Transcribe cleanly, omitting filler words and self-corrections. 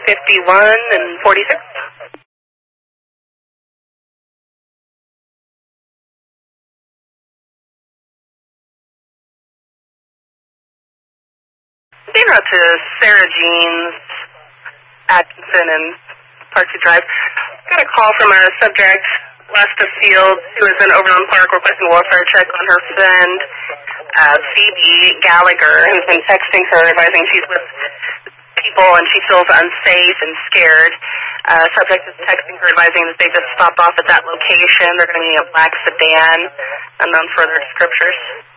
51 and 46. They wrote to Sarah Jeans, Atkinson, and Parksy Drive. Got a call from a subject west of Field who was in Overland Park requesting welfare check on her friend, Phoebe Gallagher, who's been texting her advising she's with people and she feels unsafe and scared. Subject is texting her advising that they just stopped off at that location. They're going to be in a black sedan, unknown further descriptors.